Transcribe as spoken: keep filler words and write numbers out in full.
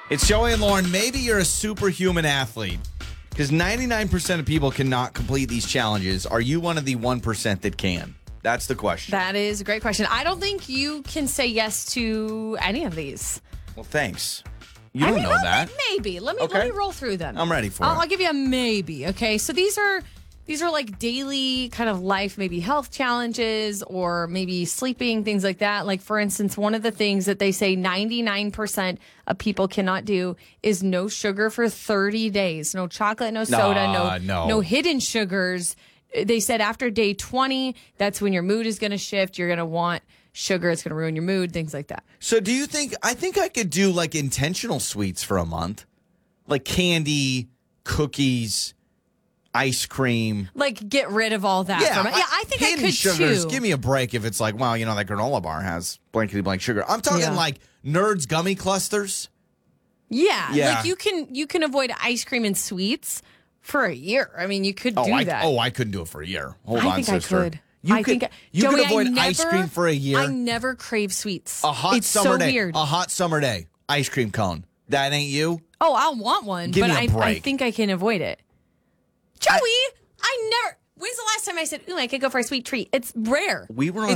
It's Joey and Lauren. Maybe you're a superhuman athlete because ninety-nine percent of people cannot complete these challenges. Are you one of the one percent that can? That's the question. That is a great question. I don't think you can say yes to any of these. Well, thanks. You I don't mean, know well, that. Maybe. Let me Okay. let me roll through them. I'm ready for I'll, it. I'll give you a maybe. Okay, so these are these are like daily kind of life, maybe health challenges or maybe sleeping, things like that. Like for instance, one of the things that they say ninety-nine percent of people cannot do is no sugar for thirty days. No chocolate, no soda, Nah, no, no no hidden sugars. They said after day twenty, that's when your mood is going to shift. You're going to want sugar. It's going to ruin your mood, things like that. So do you think, I think I could do like intentional sweets for a month, like candy, cookies, ice cream. Like get rid of all that. Yeah, from it. Yeah, I think I hidden could sugars. too. Give me a break if it's like, wow, you know, that granola bar has blankety blank sugar. I'm talking Yeah. like Nerds gummy clusters. Yeah, Yeah. like you can you can avoid ice cream and sweets for a year. I mean, you could Oh, do I, that. oh, I couldn't do it for a year. Hold I on, think sister. I could. You I could, think you Joey, could avoid I ice never- cream for a year. I never crave sweets. A hot it's summer so day. weird. A hot summer day. Ice cream cone. That ain't you? Oh, I'll want one, Give but me a I, I break. think I can avoid it. Joey, I, I never. When's the last time I said, "Ooh, I could go for a sweet treat"? It's rare. We were on